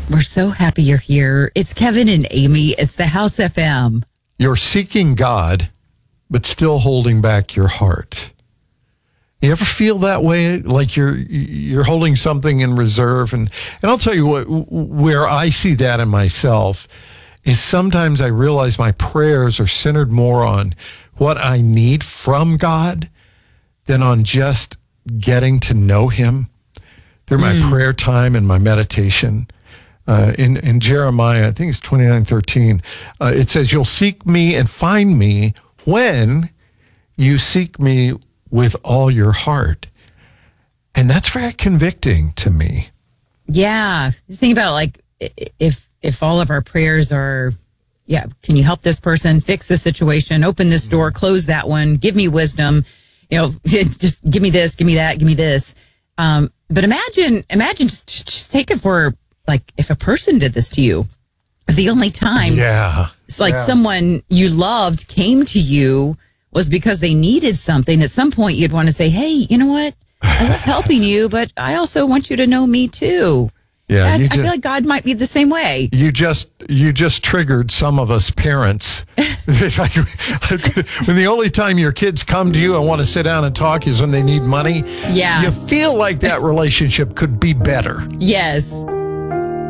We're so happy you're here. It's Kevin and Amy. It's the House FM. You're seeking God, but still holding back your heart. You ever feel that way? Like you're holding something in reserve? And I'll tell you what, where I see that in myself is sometimes I realize my prayers are centered more on what I need from God than on just getting to know him through my prayer time and my meditation. In Jeremiah, I think it's 29:13, it says, "You'll seek me and find me when you seek me with all your heart." And that's very convicting to me. Yeah. Just think about like if all of our prayers are, can you help this person, fix this situation, open this door, close that one, give me wisdom, just give me this, give me that, give me this. But imagine just take it for like if a person did this to you, if the only time it's like someone you loved came to you was because they needed something. At some point you'd want to say, hey, you know what? I love helping you, but I also want you to know me too. Yeah, I feel like God might be the same way. You just triggered some of us parents. When the only time your kids come to you and want to sit down and talk is when they need money. Yeah. You feel like that relationship could be better. Yes.